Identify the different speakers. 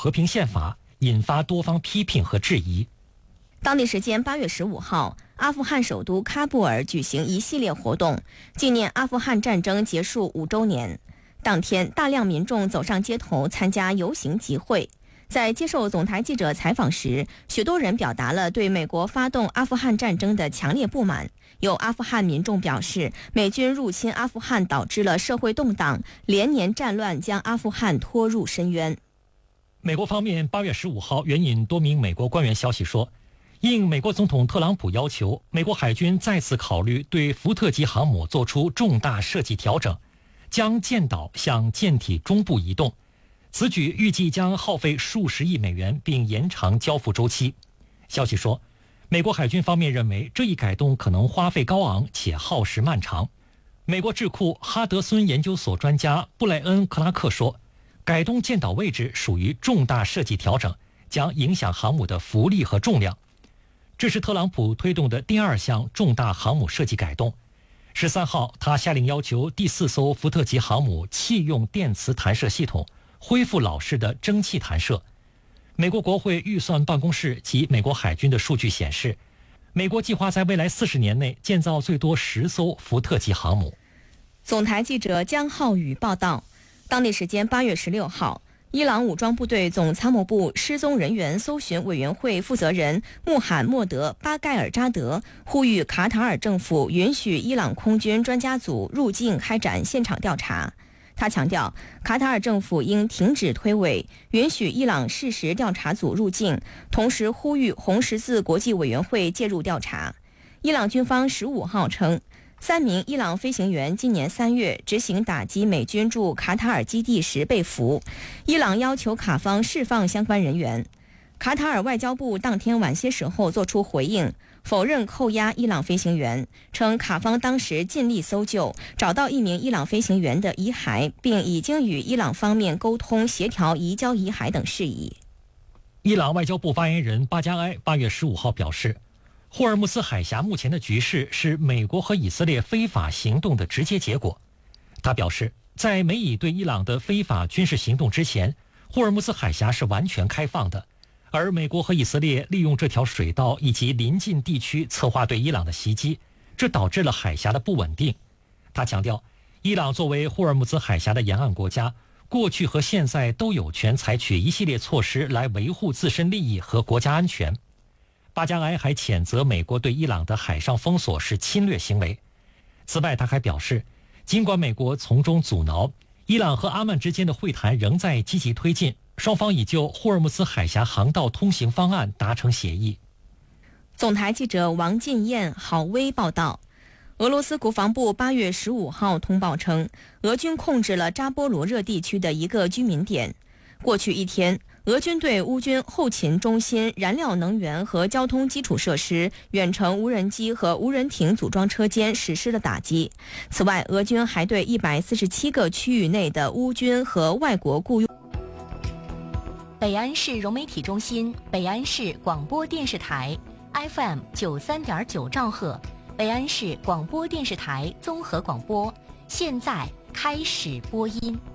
Speaker 1: 和平宪法，引发多方批评和质疑。
Speaker 2: 当地时间8月15号，阿富汗首都喀布尔举行一系列活动，纪念阿富汗战争结束5周年。当天，大量民众走上街头参加游行集会。在接受总台记者采访时，许多人表达了对美国发动阿富汗战争的强烈不满。有阿富汗民众表示，美军入侵阿富汗导致了社会动荡，连年战乱将阿富汗拖入深渊。
Speaker 1: 美国方面8月15号援引多名美国官员消息说，应美国总统特朗普要求，美国海军再次考虑对福特级航母做出重大设计调整，将舰岛向舰体中部移动。此举预计将耗费数十亿美元，并延长交付周期。消息说，美国海军方面认为这一改动可能花费高昂且耗时漫长。美国智库哈德森研究所专家布莱恩·克拉克说，改动舰岛位置属于重大设计调整，将影响航母的浮力和重量。这是特朗普推动的第2项重大航母设计改动。13号，他下令要求第4艘福特级航母弃用电磁弹射系统，恢复老式的蒸汽弹射。美国国会预算办公室及美国海军的数据显示，美国计划在未来40年内建造最多10艘福特级航母。
Speaker 2: 总台记者江浩宇报道，当地时间8月16号，伊朗武装部队总参谋部失踪人员搜寻委员会负责人穆罕默德·巴盖尔扎德呼吁卡塔尔政府允许伊朗空军专家组入境开展现场调查。他强调，卡塔尔政府应停止推诿，允许伊朗事实调查组入境，同时呼吁红十字国际委员会介入调查。伊朗军方15号称，3名伊朗飞行员今年3月执行打击美军驻卡塔尔基地时被俘，伊朗要求卡方释放相关人员。卡塔尔外交部当天晚些时候作出回应，否认扣押伊朗飞行员，称卡方当时尽力搜救，找到1名伊朗飞行员的遗骸，并已经与伊朗方面沟通协调移交遗骸等事宜。
Speaker 1: 伊朗外交部发言人巴加埃8月15号表示，霍尔木兹海峡目前的局势是美国和以色列非法行动的直接结果。他表示，在美以对伊朗的非法军事行动之前，霍尔木兹海峡是完全开放的，而美国和以色列利用这条水道以及邻近地区策划对伊朗的袭击，这导致了海峡的不稳定。他强调，伊朗作为霍尔木兹海峡的沿岸国家，过去和现在都有权采取一系列措施来维护自身利益和国家安全。巴加埃还谴责美国对伊朗的海上封锁是侵略行为。此外，他还表示，尽管美国从中阻挠，伊朗和阿曼之间的会谈仍在积极推进，双方已就霍尔木兹海峡航道通行方案达成协议。
Speaker 2: 总台记者王进燕、郝威报道，俄罗斯国防部8月15号通报称，俄军控制了扎波罗热地区的一个居民点。过去一天，俄军对乌军后勤中心、燃料能源和交通基础设施、远程无人机和无人艇组装车间实施了打击。此外，俄军还对147个区域内的乌军和外国雇佣。
Speaker 3: 北安市融媒体中心，北安市广播电视台 FM 93.9兆赫，北安市广播电视台综合广播，现在开始播音。